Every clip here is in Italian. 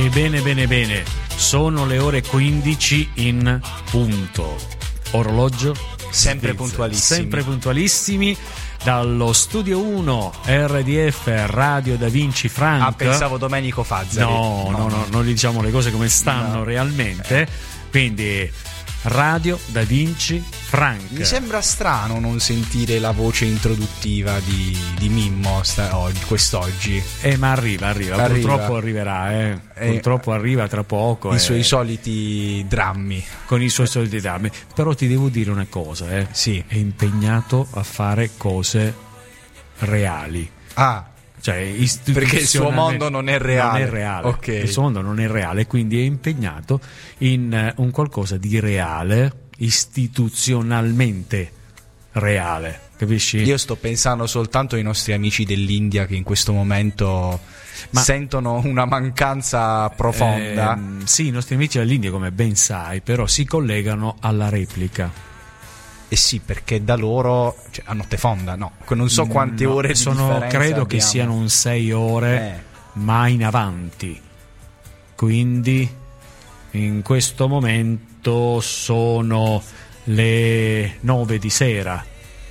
Bene, bene, bene. Sono le ore 15 in punto. Orologio sempre puntualissimi. Dallo studio 1 RDF Radio Da Vinci Frank. Ah, pensavo Domenico Fazzari. No, non diciamo le cose come stanno realmente. Quindi Radio Da Vinci Frank. Mi sembra strano non sentire la voce introduttiva di Mimmo quest'oggi. Ma arriva. Purtroppo arriverà. Purtroppo arriva tra poco. I suoi soliti drammi. Con i suoi soliti drammi. Però ti devo dire una cosa, Sì. È impegnato a fare cose reali. Cioè, perché il suo mondo non è reale. Non è reale. Okay. Il suo mondo non è reale, quindi è impegnato in un qualcosa di reale, istituzionalmente reale. Capisci? Io sto pensando soltanto ai nostri amici dell'India che in questo momento sentono una mancanza profonda. Sì, i nostri amici dell'India, come ben sai, però si collegano alla replica. Sì, perché da loro a notte fonda, non so quante ore di differenza credo che abbiamo. siano un 6 ore, ma in avanti. Quindi in questo momento sono le 9 di sera.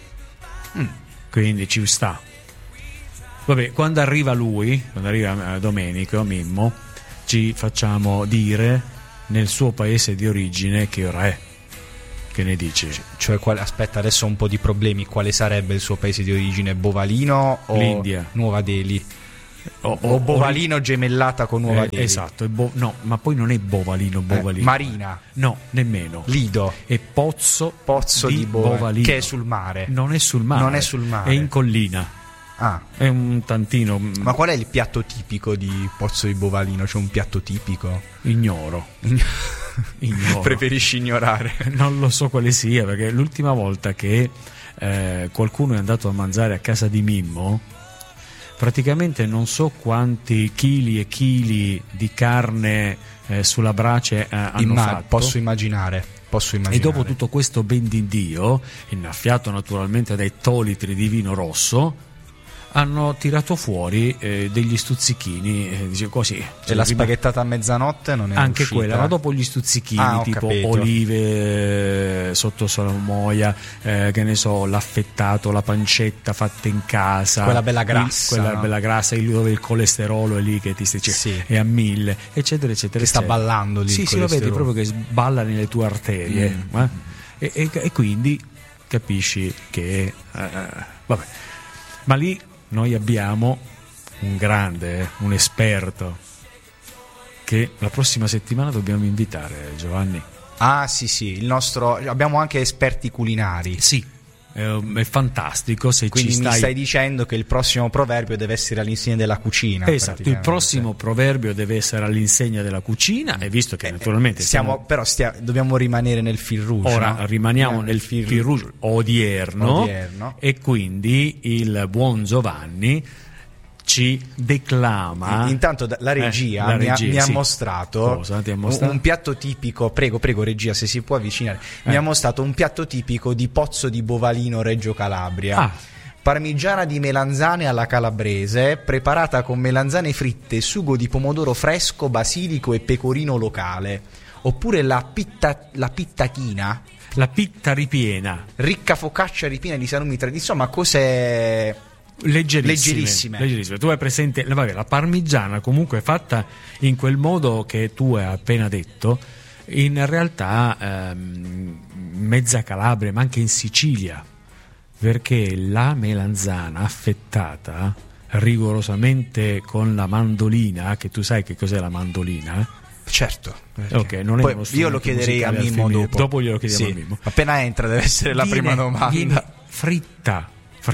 Quindi ci sta. Vabbè, quando arriva Domenico, Mimmo, ci facciamo dire nel suo paese di origine che ora è. Che ne dici? Cioè, aspetta, adesso ho un po' di problemi. Quale sarebbe il suo paese di origine? Bovalino o l'India? Nuova Delhi? O Bovalino gemellata con Nuova Delhi? Esatto, no, ma poi non è Bovalino. Marina? No, nemmeno. Lido? È Pozzo di Bovalino, che è sul mare. Non è sul mare. È in collina. È un tantino. Ma qual è il piatto tipico di Pozzo di Bovalino? C'è un piatto tipico? Ignoro. Preferisci ignorare? Non lo so quale sia, perché l'ultima volta che qualcuno è andato a mangiare a casa di Mimmo, praticamente non so quanti chili e chili di carne sulla brace hanno fatto. Posso immaginare. E dopo tutto questo ben di Dio, innaffiato naturalmente dai tolitri di vino rosso, hanno tirato fuori degli stuzzichini, dice così. E la spaghettata a mezzanotte non è anche uscita? Quella, ma dopo gli stuzzichini, tipo capito. Olive sotto salamoia, che ne so, l'affettato, la pancetta fatta in casa, quella bella grassa, bella grassa, dove il colesterolo è lì che ti è a 1000, eccetera eccetera. Che sta ballando lì. Sì, lo vedi proprio che balla nelle tue arterie. E quindi capisci che vabbè. Ma lì noi abbiamo un grande, un esperto che la prossima settimana dobbiamo invitare, Giovanni. Sì, il nostro. Abbiamo anche esperti culinari. Sì, è fantastico. Quindi mi stai dicendo che il prossimo proverbio deve essere all'insegna della cucina. Esatto, il prossimo proverbio deve essere all'insegna della cucina, e visto che naturalmente dobbiamo rimanere nel fil rouge. Ora rimaniamo nel fil rouge odierno, e quindi il buon Giovanni ci declama. Intanto la regia mi ha mostrato. Cosa ti ha mostrato? Un piatto tipico. Prego regia, se si può avvicinare. Mi ha mostrato un piatto tipico di Pozzo di Bovalino, Reggio Calabria. Parmigiana di melanzane alla calabrese, preparata con melanzane fritte, sugo di pomodoro fresco, basilico e pecorino locale. Oppure la pittachina. La pitta ripiena. Ricca focaccia ripiena di salumi tradizionali. Ma cos'è? Leggerissime. Tu hai presente la parmigiana, comunque fatta in quel modo che tu hai appena detto. In realtà mezza Calabria, ma anche in Sicilia, perché la melanzana affettata rigorosamente con la mandolina, che tu sai che cos'è la mandolina? Certo. Ok, non è poi uno io lo chiederei a Mimmo dopo glielo chiediamo a Mimmo. Appena entra deve essere la prima domanda. Viene fritta.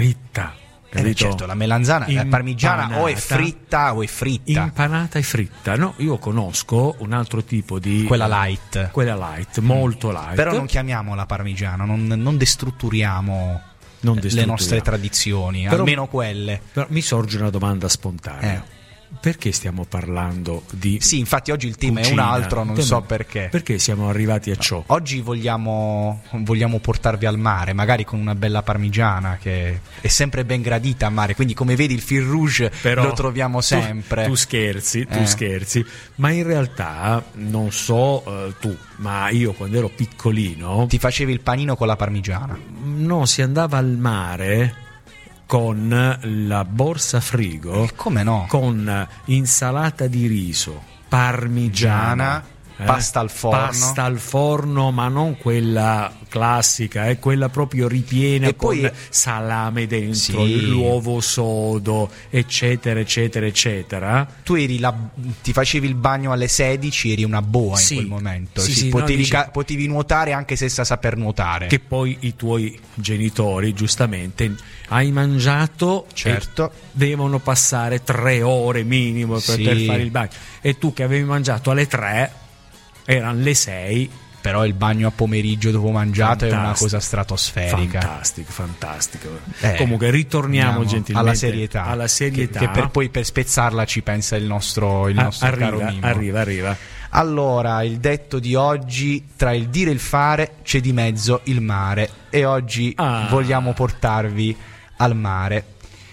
Certo, la melanzana, la parmigiana o è fritta o è fritta. Impanata e fritta. No, io conosco un altro tipo di quella light, molto light. Però non chiamiamola parmigiana, non destrutturiamo le nostre tradizioni, però, almeno quelle. Però mi sorge una domanda spontanea. perché stiamo parlando di Sì, infatti oggi il tema cucina? è un altro, non so perché. Perché siamo arrivati a ciò? Oggi vogliamo portarvi al mare, magari con una bella parmigiana che è sempre ben gradita al mare, quindi come vedi il fil rouge Però lo troviamo sempre. Tu scherzi, ma in realtà non so tu, ma io quando ero piccolino Ti facevi il panino con la parmigiana? no, si andava al mare con la borsa frigo, Come no? con insalata di riso, parmigiana, pasta al forno, ma non quella classica, quella proprio ripiena e con poi salame dentro, sì, l'uovo sodo, eccetera eccetera eccetera. tu ti facevi il bagno alle 16, eri una boa in quel momento. Sì, potevi nuotare anche senza saper nuotare. Che poi i tuoi genitori, giustamente, hai mangiato, certo, devono passare 3 ore minimo per poter fare il bagno. E tu che avevi mangiato alle 3, erano le 6. Però il bagno a pomeriggio dopo mangiato è una cosa stratosferica. Fantastico. Comunque ritorniamo gentilmente alla serietà. Che per spezzarla ci pensa il nostro caro Mimmo. Arriva. Allora, il detto di oggi: tra il dire e il fare c'è di mezzo il mare. E oggi vogliamo portarvi al mare.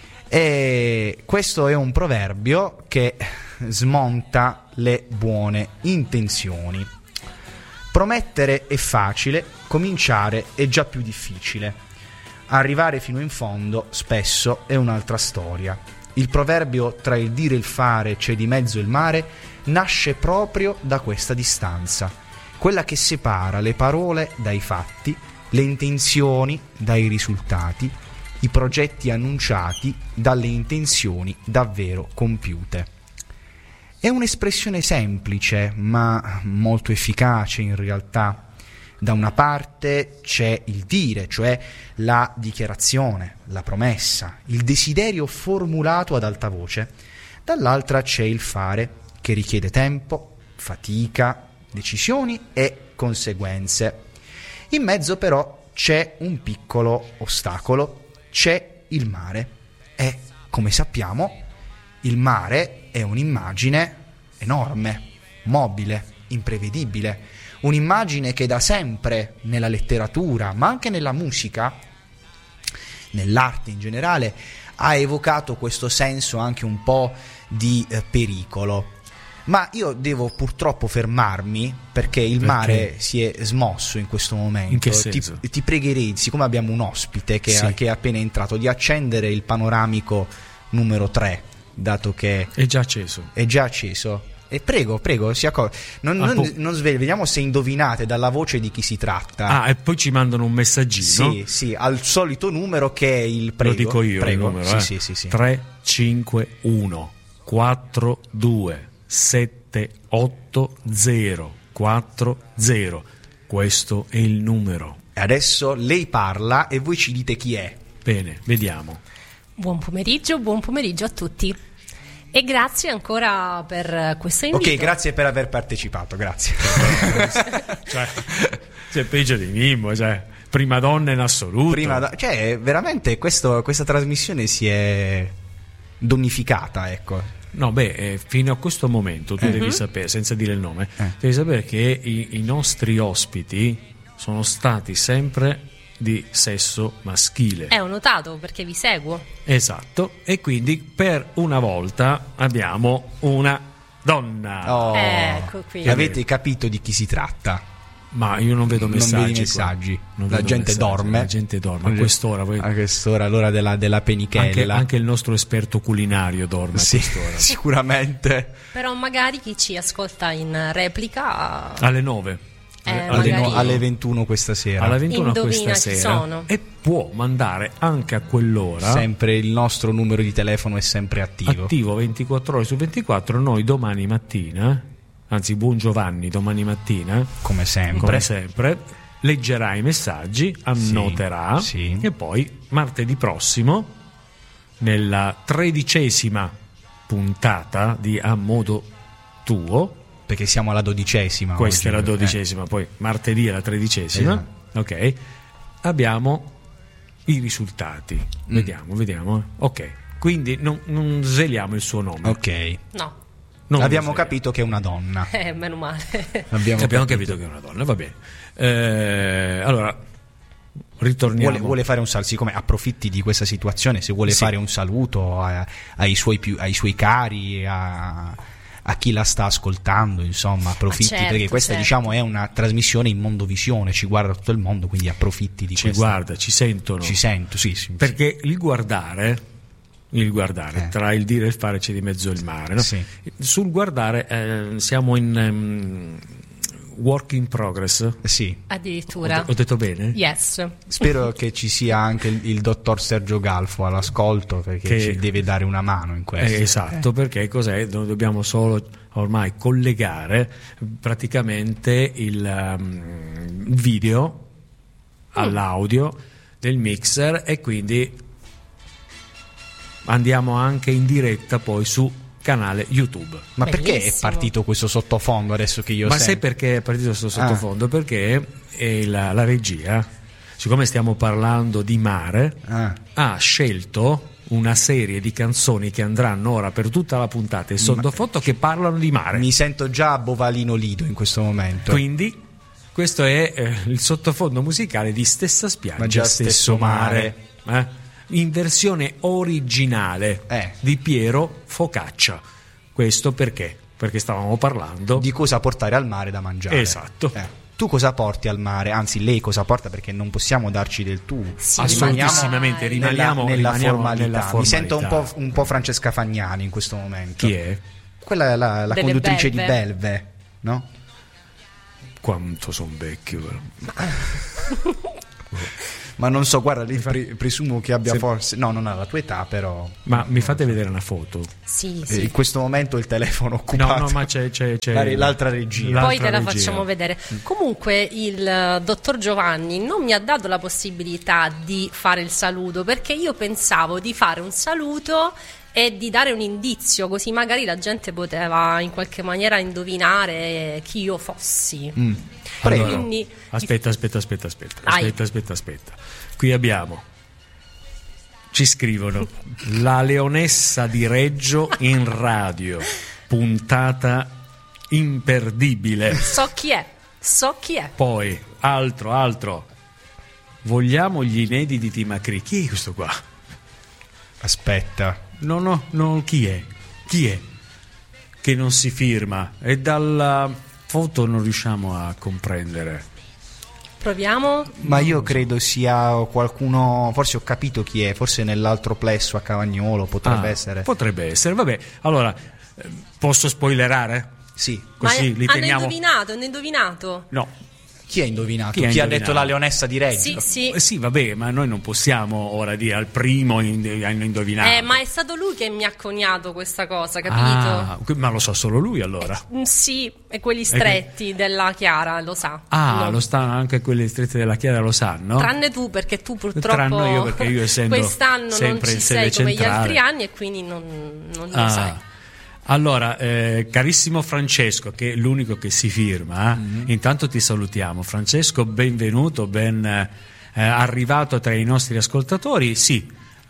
E questo è un proverbio che smonta le buone intenzioni. Promettere è facile, cominciare è già più difficile. Arrivare fino in fondo spesso è un'altra storia. Il proverbio tra il dire e il fare c'è di mezzo il mare nasce proprio da questa distanza, quella che separa le parole dai fatti, le intenzioni dai risultati, i progetti annunciati dalle intenzioni davvero compiute. È un'espressione semplice, ma molto efficace in realtà. Da una parte c'è il dire, cioè la dichiarazione, la promessa, il desiderio formulato ad alta voce. Dall'altra c'è il fare, che richiede tempo, fatica, decisioni e conseguenze. In mezzo però c'è un piccolo ostacolo, c'è il mare. E, come sappiamo, il mare è un'immagine enorme, mobile, imprevedibile, un'immagine che da sempre nella letteratura, ma anche nella musica, nell'arte in generale, ha evocato questo senso anche un po' di pericolo. Ma io devo purtroppo fermarmi perché il mare si è smosso in questo momento. In che senso? Ti pregherei, siccome abbiamo un ospite che è appena entrato, di accendere il panoramico numero 3, dato che è già acceso. E prego, si non svegli, vediamo se indovinate dalla voce di chi si tratta. E poi ci mandano un messaggino. Sì, al solito numero che è il Lo dico io, prego. il numero, sì. 351 42 780 40. Questo è il numero. E adesso lei parla e voi ci dite chi è. Bene, vediamo. Buon pomeriggio a tutti. E grazie ancora per questo invito. Ok, grazie per aver partecipato, grazie. C'è peggio di Mimmo, prima donna in assoluto. Veramente questa trasmissione si è donificata, ecco. No, fino a questo momento tu devi sapere, senza dire il nome, devi sapere che i nostri ospiti sono stati sempre di sesso maschile. Ho notato perché vi seguo. Esatto, e quindi per una volta abbiamo una donna. Ecco qui. Avete capito di chi si tratta? Ma io non vedo messaggi. Non vedi messaggi. La gente dorme. La gente dorme a quest'ora. A quest'ora, l'ora della penichella. Anche il nostro esperto culinario dorme a quest'ora. Sicuramente. Però magari chi ci ascolta in replica alle 9. Alle 21 questa sera. Alla 21 indovina questa chi sera. sono. E può mandare anche a quell'ora. Sempre il nostro numero di telefono è sempre attivo. Attivo 24 ore su 24. Noi domani mattina, anzi buon Giovanni, domani mattina, come sempre, leggerà i messaggi, annoterà e poi martedì prossimo, nella 13ª puntata di A Modo Tuo, perché siamo alla 12ª. Questa è la 12ª, poi martedì è la 13ª. Ok, abbiamo i risultati. Vediamo. Ok, quindi non sveliamo il suo nome. Ok. No. Abbiamo capito che è una donna. Meno male. Abbiamo capito che è una donna, va bene. Allora, ritorniamo. Vuole fare un saluto, siccome approfitti di questa situazione, se vuole fare un saluto ai suoi cari, a chi la sta ascoltando, insomma, approfitti, certo, perché questa diciamo è una trasmissione in mondovisione, ci guarda tutto il mondo, quindi approfitti di questo. Ci guarda, ci sentono. Ci sento, sì. Perché il guardare, tra il dire e il fare c'è di mezzo il mare, no? Sì. Sul guardare siamo in work in progress. Sì. Addirittura. Ho detto bene? Yes. Spero che ci sia anche il dottor Sergio Galfo all'ascolto, perché ci deve dare una mano in questo. Esatto, perché cos'è? Dobbiamo solo ormai collegare praticamente il video all'audio del mixer, e quindi andiamo anche in diretta poi su canale YouTube. Ma perché è Bellissimo. partito questo sottofondo adesso che io Ma sento? sai perché è partito questo sottofondo? Perché la regia, siccome stiamo parlando di mare, ha scelto una serie di canzoni che andranno ora per tutta la puntata in sottofondo che parlano di mare. Mi sento già Bovalino Lido in questo momento. Quindi questo è il sottofondo musicale di Stessa spiaggia, Ma già stesso mare. In versione originale di Piero Focaccia. Questo perché? Perché stavamo parlando di cosa portare al mare da mangiare. Esatto. Tu cosa porti al mare? Anzi, lei cosa porta? Perché non possiamo darci del tu. Sì, assolutissimamente, rimaniamo nella formalità. nella formalità. Mi sento un po' Francesca Fagnani in questo momento. Chi è? Quella è la conduttrice Belve. di Belve, no? Quanto sono vecchio però. Ma non so, guarda, presumo che abbia forse... No, non ha la tua età, però... Ma mi fate vedere una foto? Sì. In questo momento il telefono occupato. No, ma c'è l'altra regia. Poi te la facciamo vedere. Comunque il dottor Giovanni non mi ha dato la possibilità di fare il saluto, perché io pensavo di fare un saluto e di dare un indizio, così magari la gente poteva in qualche maniera indovinare chi io fossi. Allora, Quindi... aspetta. Qui abbiamo, ci scrivono, la Leonessa di Reggio in radio, puntata imperdibile. So chi è. Poi altro, vogliamo gli inediti di Macri. Chi è questo qua? Aspetta. No, chi è? Che non si firma, e dalla foto non riusciamo a comprendere. Proviamo. Ma io credo sia qualcuno, forse ho capito chi è, forse nell'altro plesso a Cavagnolo potrebbe essere. Potrebbe essere, vabbè. Allora, posso spoilerare? Sì. Così li teniamo. Hanno indovinato? No. Chi ha indovinato? Chi ha detto la Leonessa di Reggio? Sì. Sì, vabbè, ma noi non possiamo ora dire al primo hanno indovinato. Ma è stato lui che mi ha coniato questa cosa, capito? Ma lo sa solo lui allora? Sì, e quelli stretti della Chiara lo sa. Lo sanno anche quelli stretti della Chiara, lo sanno? Tranne tu, perché tu purtroppo Tranne io, perché io essendo quest'anno non sempre ci in sede sei come centrale. gli altri anni, e quindi non lo sai. Allora, carissimo Francesco, che è l'unico che si firma, intanto ti salutiamo. Francesco, benvenuto, ben arrivato tra i nostri ascoltatori. Sì,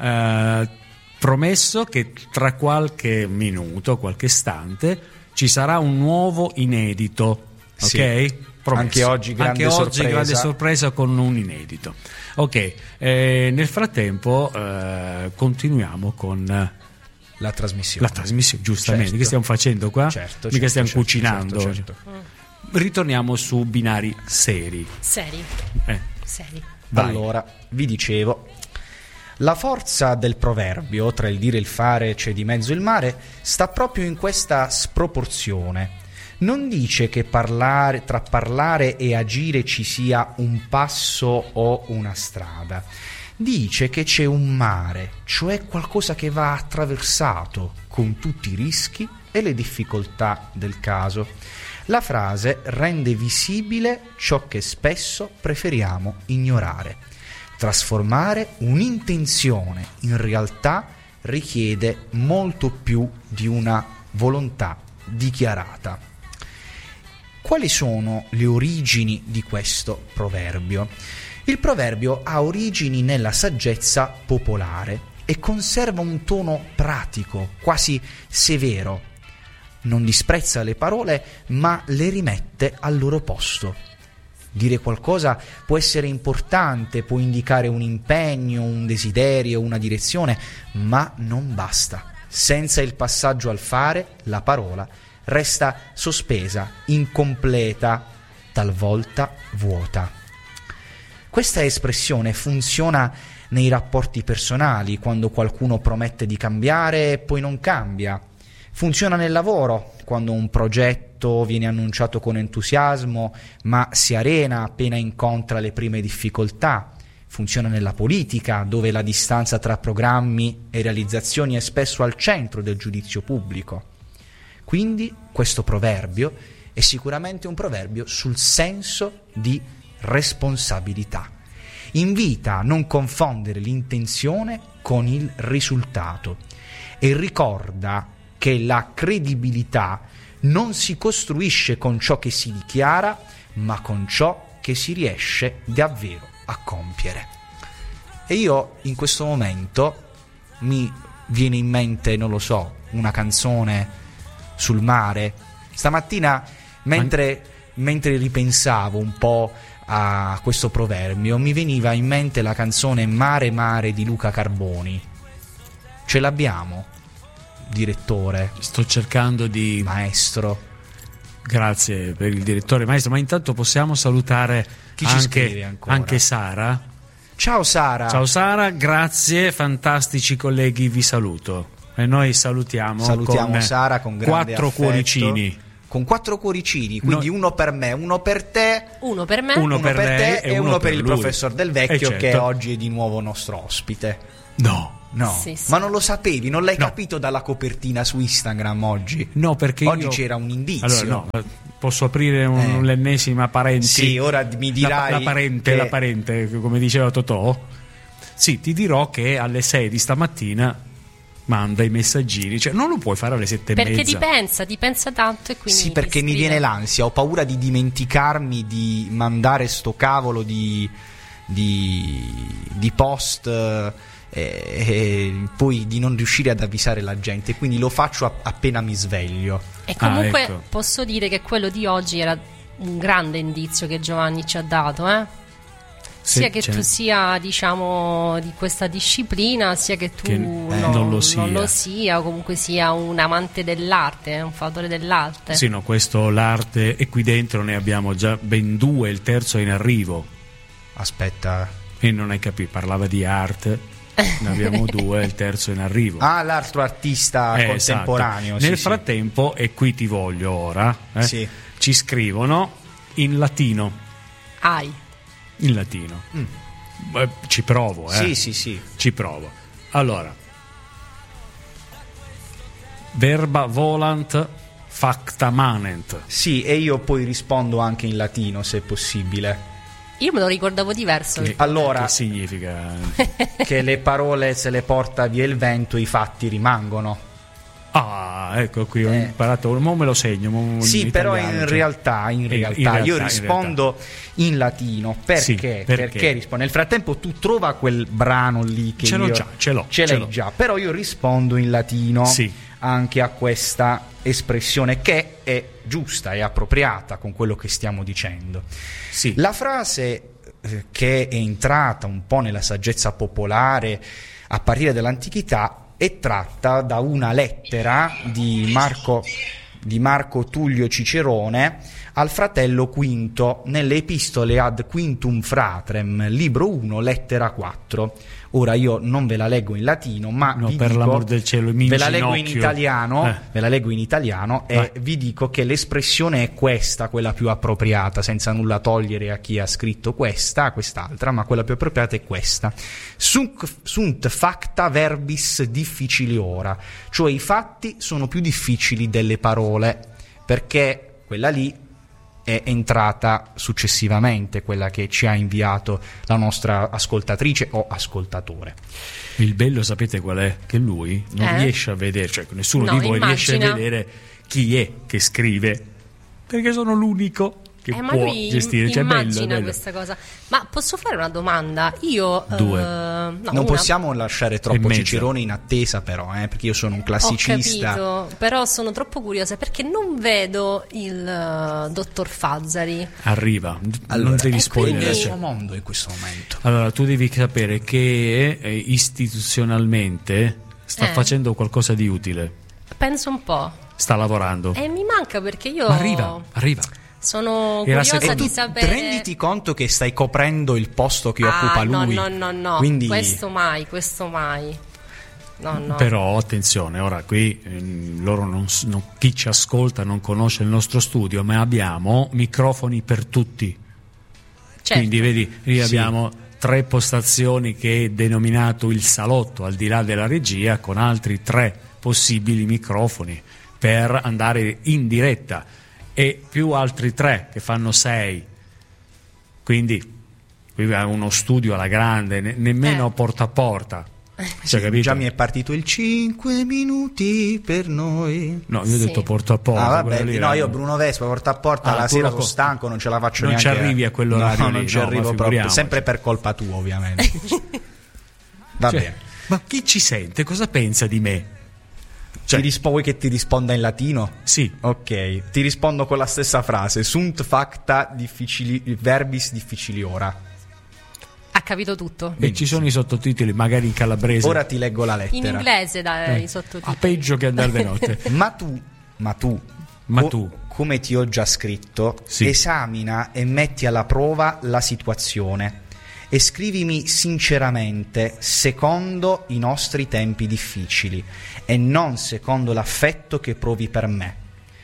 promesso che tra qualche minuto, qualche istante, ci sarà un nuovo inedito, sì. Ok? Promesso. Anche oggi grande sorpresa con un inedito. Ok, nel frattempo continuiamo con... La trasmissione, giustamente. Certo. Che stiamo facendo qua? Mica stiamo cucinando. Certo. Ritorniamo su binari seri. Seri. Vai. Allora, vi dicevo, la forza del proverbio, tra il dire e il fare c'è di mezzo il mare, sta proprio in questa sproporzione. Non dice che tra parlare e agire ci sia un passo o una strada. Dice che c'è un mare, cioè qualcosa che va attraversato con tutti i rischi e le difficoltà del caso. La frase rende visibile ciò che spesso preferiamo ignorare. Trasformare un'intenzione in realtà richiede molto più di una volontà dichiarata. Quali sono le origini di questo proverbio? Il proverbio ha origini nella saggezza popolare e conserva un tono pratico, quasi severo. Non disprezza le parole, ma le rimette al loro posto. Dire qualcosa può essere importante, può indicare un impegno, un desiderio, una direzione, ma non basta. Senza il passaggio al fare, la parola resta sospesa, incompleta, talvolta vuota. Questa espressione funziona nei rapporti personali, quando qualcuno promette di cambiare e poi non cambia. Funziona nel lavoro, quando un progetto viene annunciato con entusiasmo, ma si arena appena incontra le prime difficoltà. Funziona nella politica, dove la distanza tra programmi e realizzazioni è spesso al centro del giudizio pubblico. Quindi questo proverbio è sicuramente un proverbio sul senso di responsabilità. Invita a non confondere l'intenzione con il risultato e ricorda che la credibilità non si costruisce con ciò che si dichiara, ma con ciò che si riesce davvero a compiere. E io in questo momento mi viene in mente, non lo so, una canzone sul mare. Stamattina mentre ripensavo un po' a questo proverbio mi veniva in mente la canzone Mare Mare di Luca Carboni. Ce l'abbiamo, direttore? Sto cercando di... Maestro. Grazie per il direttore, maestro, ma intanto possiamo salutare chi ci scrive ancora? Anche Sara. Ciao Sara. Ciao Sara, grazie, fantastici colleghi, vi saluto. E noi salutiamo con Sara con grande 4 affetto. Cuoricini. Con 4 cuoricini, quindi uno per me, uno per te, uno per me, uno per te e uno per il lui. Professor Del Vecchio, certo. che oggi è di nuovo nostro ospite. No. Sì. Ma non lo sapevi, non l'hai capito dalla copertina su Instagram oggi? No, perché oggi c'era un indizio. Allora, no, posso aprire l'ennesima parenti? Sì, ora mi dirai la parente, come diceva Totò. Sì, ti dirò che alle 6 di stamattina manda i messaggini, cioè non lo puoi fare alle 7:30. Perché ti pensa tanto e quindi sì, perché mi viene l'ansia, ho paura di dimenticarmi di mandare sto cavolo di post e poi di non riuscire ad avvisare la gente, quindi lo faccio appena mi sveglio. E comunque ecco. Posso dire che quello di oggi era un grande indizio che Giovanni ci ha dato, sia che tu sia, diciamo, di questa disciplina, sia che tu non lo sia, o comunque sia un amante dell'arte, un fautore dell'arte. Sì, no, questo l'arte, e qui dentro ne abbiamo già ben 2, il terzo è in arrivo. Aspetta. E non hai capito, parlava di arte, ne abbiamo 2, il terzo è in arrivo. Ah, l'altro artista contemporaneo. Esatto. Nel frattempo, e qui ti voglio ora, ci scrivono in latino. In latino. Ci provo, Sì. Ci provo. Allora, verba volant facta manent. Sì, e io poi rispondo anche in latino, se è possibile. Io me lo ricordavo diverso. Allora, che significa? Che le parole se le porta via il vento, i fatti rimangono. Ah, ecco, qui ho imparato, mo me lo segno. Sì, però in realtà io rispondo in latino perché rispondo. Nel frattempo tu trova quel brano lì che ce l'hai già, però io rispondo in latino anche a questa espressione, che è giusta e appropriata con quello che stiamo dicendo. Sì. La frase che è entrata un po' nella saggezza popolare a partire dall'antichità è tratta da una lettera di Marco Tullio Cicerone al fratello Quinto nelle Epistole ad Quintum Fratrem, libro 1, lettera 4. Ora io non ve la leggo in latino, ma per l'amor del cielo, ve la leggo in italiano, e vi dico che l'espressione è questa, quella più appropriata, senza nulla togliere a chi ha scritto quest'altra, ma quella più appropriata è questa. Sunt facta verbis difficiliora, cioè i fatti sono più difficili delle parole, perché quella lì è entrata successivamente, quella che ci ha inviato la nostra ascoltatrice o ascoltatore. Il bello, sapete qual è? Che lui non riesce a vedere, cioè nessuno di voi riesce a vedere chi è che scrive, perché sono l'unico. che ma può lui gestire. Cioè, immagina bello. questa cosa. Ma posso fare una domanda? Io Due. no, Non possiamo lasciare troppo mezza. Cicerone in attesa, però, perché io sono un classicista. Ho capito, però sono troppo curiosa perché non vedo il dottor Fazzari. Arriva, Allora, non devi è spoilerare. il suo mondo in questo momento. Allora, tu devi sapere che istituzionalmente sta facendo qualcosa di utile. Penso un po'. Sta lavorando. E mi manca perché io Ma arriva. sono Era curiosa secondo- di Tu sapere. renditi conto che stai coprendo il posto che occupa lui. No. Quindi Questo mai. No. Però attenzione, ora qui loro chi ci ascolta non conosce il nostro studio, ma abbiamo microfoni per tutti. Certo. Quindi vedi, lì abbiamo 3 postazioni che è denominato il salotto, al di là della regia, con altri 3 possibili microfoni per andare in diretta e più altri 3 che fanno 6. Quindi qui è uno studio alla grande, nemmeno porta a porta. Cioè, capito? già mi è partito il 5 minuti per noi. No, io ho Sì. detto porta a porta. Vabbè, quello lì no, era- io Bruno Vespa porta a porta, la tu sera lo sono stanco, non ce la faccio non ci neanche. arrivi a quell'orario No, lì, non ci no, arrivo ma proprio, figuriamoci. sempre per colpa tua, ovviamente. Va Cioè, bene. ma chi ci sente? Cosa pensa di me? Cioè, Vuoi che ti risponda in latino? sì, Ok, ti rispondo con la stessa frase. Sunt facta verbis difficiliora. Ha capito tutto. e ci sono i sottotitoli, magari in calabrese. Ora ti leggo la lettera. In inglese i sottotitoli. Peggio che andare di notte. Ma tu, come ti ho già scritto, Sì. esamina e metti alla prova la situazione e scrivimi sinceramente secondo i nostri tempi difficili e non secondo l'affetto che provi per me.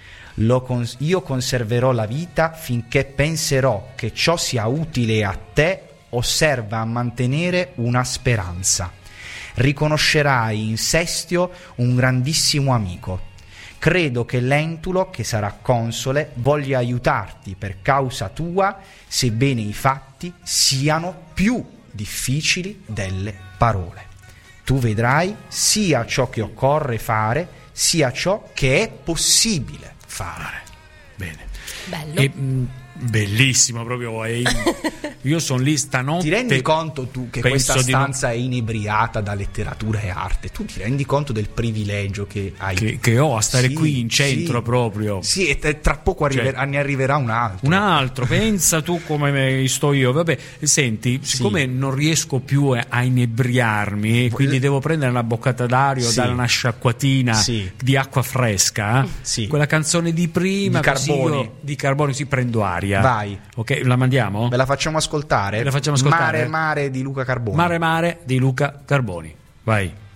Io conserverò la vita finché penserò che ciò sia utile a te o serva a mantenere una speranza. Riconoscerai in Sestio un grandissimo amico. Credo che Lentulo, che sarà console, voglia aiutarti per causa tua, sebbene i fatti siano più difficili delle parole. Tu vedrai sia ciò che occorre fare, sia ciò che è possibile fare. Bene. Bello. E, bellissimo proprio. Io sono lì stanotte. Ti rendi conto tu che penso questa di non- stanza è inebriata da letteratura e arte? Tu ti rendi conto del privilegio che hai? che ho a stare Sì, qui in centro sì. proprio. Sì, e tra poco ne arriverà un altro. Un altro, pensa tu come sto io. Vabbè, senti, siccome non riesco più a inebriarmi, quindi devo prendere una boccata d'aria, Sì. dare una sciacquatina Sì. di acqua fresca, Sì. quella canzone di prima, Di così Carboni. io di Carboni, si prendo aria. Vai. Ok, la mandiamo? Ve la facciamo ascoltare? La facciamo ascoltare? Mare di Luca Carboni. Mare di Luca Carboni. Vai.